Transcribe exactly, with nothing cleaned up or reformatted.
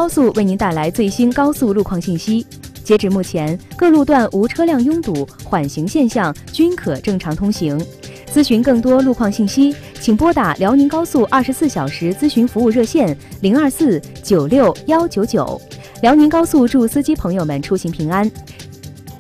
高速为您带来最新高速路况信息。截止目前，各路段无车辆拥堵、缓行现象，均可正常通行。咨询更多路况信息，请拨打辽宁高速二十四小时咨询服务热线零二四九六幺九九。辽宁高速祝司机朋友们出行平安。